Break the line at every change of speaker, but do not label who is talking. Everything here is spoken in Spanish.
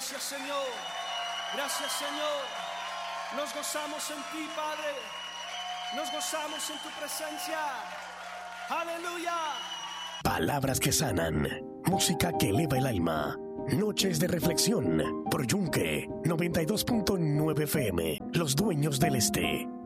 Gracias, Señor. Gracias, Señor. Nos gozamos en ti, Padre. Nos gozamos en tu presencia. Aleluya.
Palabras que sanan. Música que eleva el alma. Noches de reflexión por Yunque 92.9 FM. Los dueños del este.